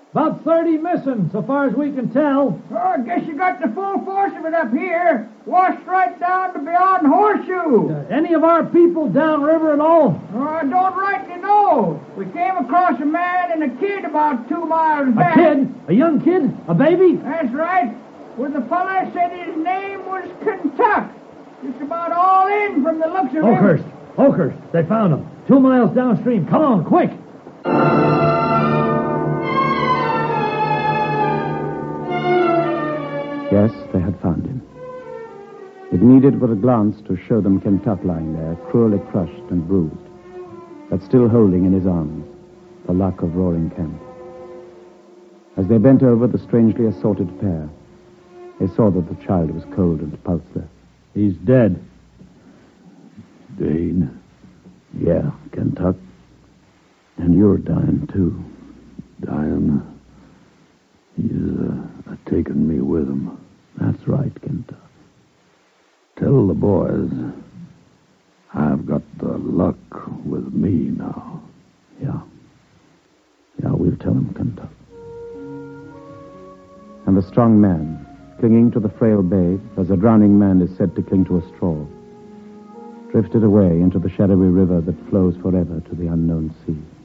About 30 missing, so far as we can tell. Oh, I guess you got the full force of it up here. Washed right down to beyond Horseshoe. Any of our people downriver at all? Oh, I don't rightly know. We came across a man and a kid about 2 miles back. A kid? A young kid? A baby? That's right. Well, the fella said his name was Kentuck. Just about all in from the looks of Oakhurst. him. Oakhurst. They found him. 2 miles downstream. Come on, quick. Yes, they had found him. It needed but a glance to show them Kentuck lying there, cruelly crushed and bruised, but still holding in his arms the luck of Roaring Camp. As they bent over the strangely assorted pair, they saw that the child was cold and pulseless. He's dead. Dane. Yeah, Kentuck. And you're dying, too. Dying. He's taken me with him. That's right, Kentuck. Tell the boys I've got the luck with me now. Yeah. Yeah, we'll tell him, Kentuck. And the strong man, clinging to the frail babe, as a drowning man is said to cling to a straw, drifted away into the shadowy river that flows forever to the unknown sea.